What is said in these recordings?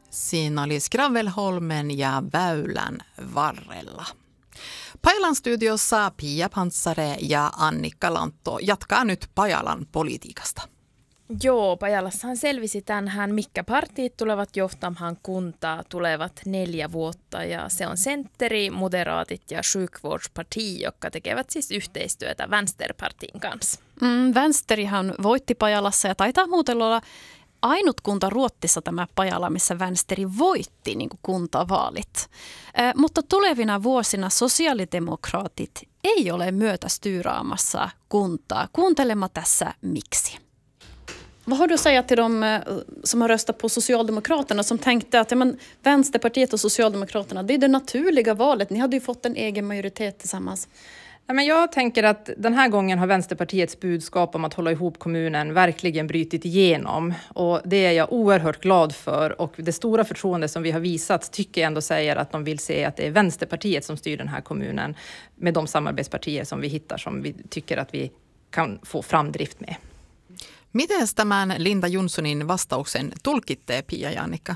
Siinä oli Skravelholmen ja Väylän varrella. Pajalan studiossa Pia Pantsare ja Annikka Lantto jatkaa nyt Pajalan politiikasta. Joo, Pajalassahan selvisi tänään, mitkä partiit tulevat johtamaan kuntaa tulevat 4 vuotta. Ja se on Centeri, Moderaatit ja Sjukvårdsparti, jotka tekevät siis yhteistyötä Vänsterpartiin kanssa. Vänsteri voitti Pajalassa ja taitaa muuten olla ainut kunta Ruotsissa tämä Pajala, missä Vänsteri voitti niin kuin kuntavaalit. Mutta tulevina vuosina sosiaalidemokraatit ei ole myötästyraamassa kuntaa. Kuuntelemme tässä miksi. Vad har du att säga till de som har röstat på Socialdemokraterna som tänkte att Vänsterpartiet och Socialdemokraterna, det är det naturliga valet. Ni hade ju fått en egen majoritet tillsammans. Men jag tänker att den här gången har Vänsterpartiets budskap om att hålla ihop kommunen verkligen brytit igenom. Och det är jag oerhört glad för. Och det stora förtroende som vi har visat tycker jag ändå säger att de vill se att det är Vänsterpartiet som styr den här kommunen med de samarbetspartier som vi hittar som vi tycker att vi kan få framdrift med. Miten tämän Linda Jonssonin vastauksen tulkitte, Pia ja Annikka?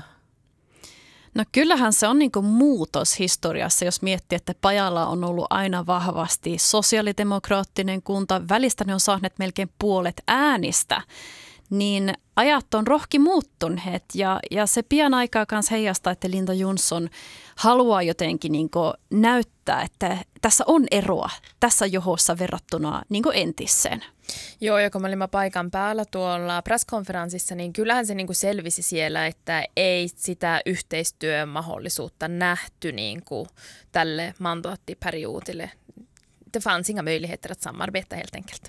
No kyllähän se on niin kuin muutos historiassa, jos miettii, että Pajala on ollut aina vahvasti sosiaalidemokraattinen kunta. Välistä ne on saaneet melkein puolet äänistä, niin ajat on rohki muuttuneet ja se pian aikaa kanssa heijastaa, että Linda Jonsson haluaa jotenkin niin kuin näyttää, että tässä on eroa tässä johossa verrattuna niin kuin entiseen. Joo, ja kun me olimme paikan päällä tuolla presskonferenssissa, niin kyllähän se niin kuin selvisi siellä, että ei sitä yhteistyömahdollisuutta nähty niin kuin tälle mandaattiperiodille. Det fanns inga möjligheter att samarbeta helt enkelt.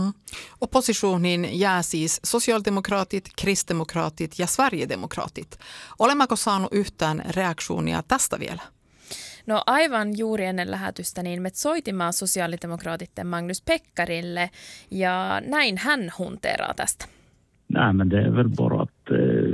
Oppositionin jää siis sosiaalidemokraatit, kristdemokraatit ja Sverigedemokraatit. Olemmeko saanut yhtään reaktionia tästä vielä? No aivan juuri ennen lähetystä niin me soitimme sosiaalidemokraatitten Magnus Pekkarille ja näin hän hunteraa tästä. Nej, men det är väl bara att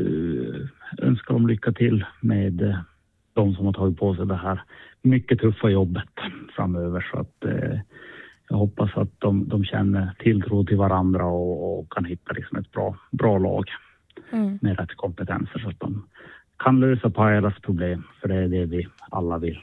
önska dem lycka till med de som har tagit på sig det här mycket tuffa jobbet framöver, så att jag hoppas att de känner tilltro till varandra och kan hitta liksom ett bra lag med rätt kompetenser så att de kan lösa Pajalas problem, för det är det vi alla vill.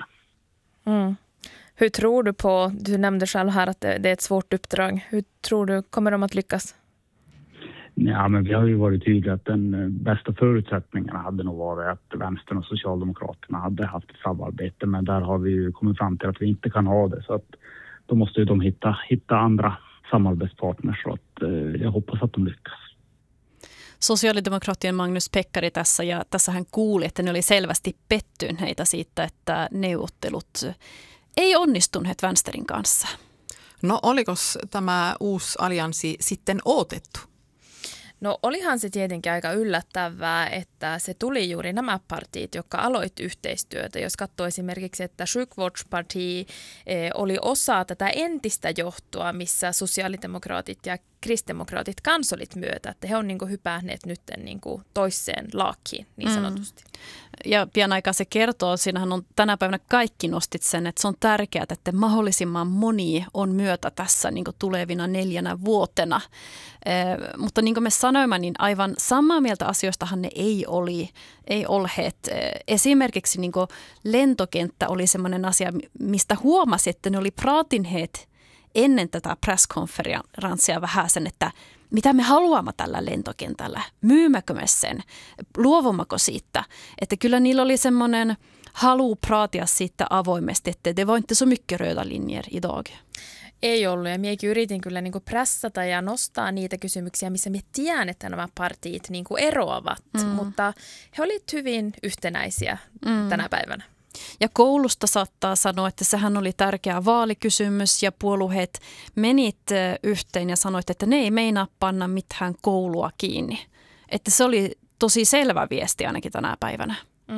Hur tror du på, du nämnde själv här att det är ett svårt uppdrag. Hur tror du, kommer de att lyckas? Ja, men vi har ju varit tydliga att den bästa förutsättningarna hade nog varit att Vänstern och Socialdemokraterna hade haft ett samarbete, men där har vi ju kommit fram till att vi inte kan ha det, så att då måste ju de hitta andra samarbetspartners, så att jag hoppas att de lyckas. Sosiaalidemokraattien Magnus Pekkari tässä, ja tässä hän kuuli, että ne oli selvästi pettyneitä siitä, että neuvottelut ei onnistuneet Vänsterin kanssa. No oliko tämä uusi allianssi sitten odotettu? No olihan se tietenkin aika yllättävää, että se tuli juuri nämä partiit, jotka aloitti yhteistyötä. Jos katsoo esimerkiksi, että Sjukvårdsparti oli osa tätä entistä johtoa, missä sosiaalidemokraatit ja kristdemokraatit kans olit myötä. Että he on niin kuin hypähneet nyt niin kuin toiseen laakkiin niin sanotusti. Ja pian aikaa se kertoo, siinähän on tänä päivänä kaikki nostit sen, että se on tärkeää, että mahdollisimman moni on myötä tässä niin kuin tulevina 4 vuotena. Mutta niin kuin me sanoimme, niin aivan samaa mieltä asioistahan ne ei olleet. Esimerkiksi niin kuin lentokenttä oli sellainen asia, mistä huomasi, että ne oli praatineet ennen tätä presskonferenssia vähän sen, että mitä me haluamme tällä lentokentällä, myymmekö me sen, luovummeko siitä. Että kyllä niillä oli semmoinen halu praatia siitä avoimesti, että det var inte så mycket röda linjer idag. Ei ollut, ja minäkin yritin kyllä niin kuin pressata ja nostaa niitä kysymyksiä, missä minä tiedän, että nämä partiit niin kuin eroavat, mutta he olivat hyvin yhtenäisiä tänä päivänä. Ja koulusta saattaa sanoa, että sehän oli tärkeä vaalikysymys ja puolueet menit yhteen ja sanoit, että ne ei meinaa panna mitään koulua kiinni. Että se oli tosi selvä viesti ainakin tänä päivänä.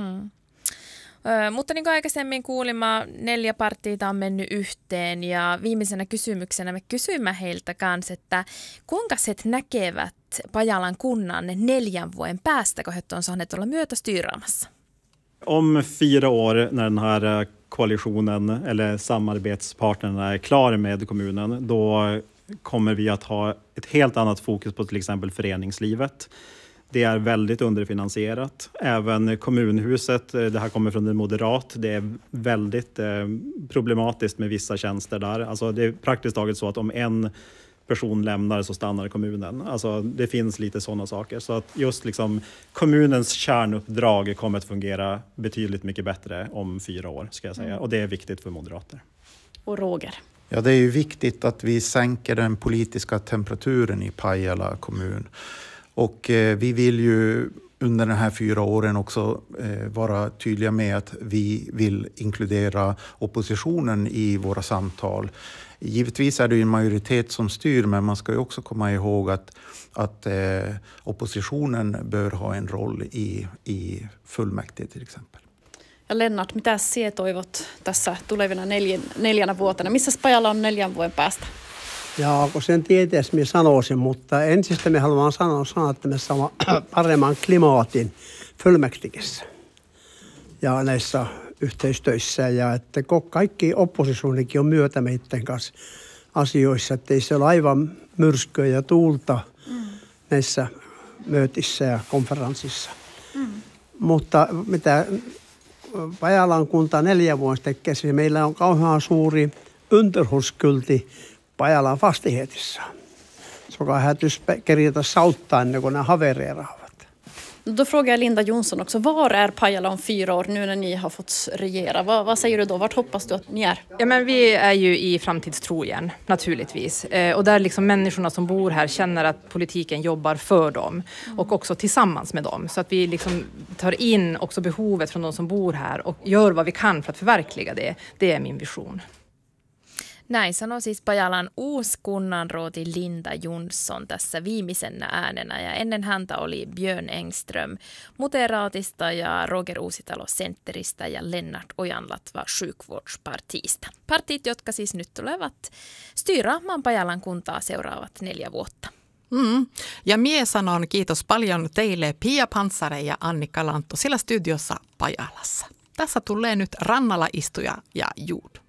Mutta niin kuin aikaisemmin kuulimme, 4 partiita on mennyt yhteen ja viimeisenä kysymyksenä me kysyimme heiltä kanssa, että kuinka he näkevät Pajalan kunnan 4 vuoden päästä, kun he on saaneet olla myötästyraamassa? Om 4 år när den här koalitionen eller samarbetspartnerna är klar med kommunen, då kommer vi att ha ett helt annat fokus på till exempel föreningslivet. Det är väldigt underfinansierat. Även kommunhuset, det här kommer från en moderat, det är väldigt problematiskt med vissa tjänster där. Alltså det är praktiskt taget så att om en person lämnar så stannar kommunen. Alltså det finns lite sådana saker. Så att just liksom kommunens kärnuppdrag kommer att fungera betydligt mycket bättre om 4 år, ska jag säga. Och det är viktigt för moderater. Och Roger? Ja, det är ju viktigt att vi sänker den politiska temperaturen i Pajala kommun. Och vi vill ju under de här 4 åren också vara tydliga med att vi vill inkludera oppositionen i våra samtal. Givetvis är det ju en majoritet som styr, men man ska ju också komma ihåg att oppositionen bör ha en roll i fullmäktige till exempel. Ja Lennart, mitä sinä toivot tässä tulevina 4 vuotena? Missä Pajala on 4 vuoden päästä? Ja kun sen tieteessä minä sanoisin, mutta ensistä me haluan sanoa, että me saamme paremman klimaatin fullmäktigessä ja näissä yhteistöissä. Ja että kaikki oppositionikin on myötä meidän kanssa asioissa, että ei se ole aivan myrskyä ja tuulta näissä möötissä ja konferenssissa. Mutta mitä Pajalan kunta 4 vuotta tekee, siis meillä on kauhean suuri underhållsskuld Pajalan fastighetissa. Joka hätys kerjata sauttaa ennen kuin nämä havereeravat. Då frågar jag Linda Jonsson också, var är Pajala om 4 år nu när ni har fått regera? Vad säger du då? Vart hoppas du att ni är? Ja, men vi är ju i framtidstro igen, naturligtvis. Och där liksom människorna som bor här känner att politiken jobbar för dem och också tillsammans med dem. Så att vi liksom tar in också behovet från de som bor här och gör vad vi kan för att förverkliga det. Det är min vision. Näin sanoi siis Pajalan uusi kunnanrouti Linda Jonsson tässä viimeisenä äänenä, ja ennen häntä oli Björn Engström Moderaatista ja Roger Uusitalo Centeristä ja Lennart Ojanlatva Sjukvårdspartiista. Partit, jotka siis nyt tulevat styraamaan Pajalan kuntaa seuraavat 4 vuotta. Ja mie sanon kiitos paljon teille Pia Pantsare ja Annikka Lantto siellä studiossa Pajalassa. Tässä tulee nyt rannalla istuja ja juud.